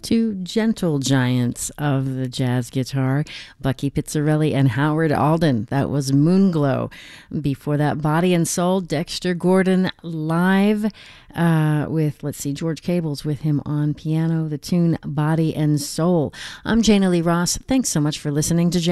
Two gentle giants of the jazz guitar, Bucky Pizzarelli and Howard Alden. That was Moonglow. Before that, Body and Soul, Dexter Gordon live with, George Cable's with him on piano, the tune Body and Soul. I'm Jana Lee Ross. Thanks so much for listening to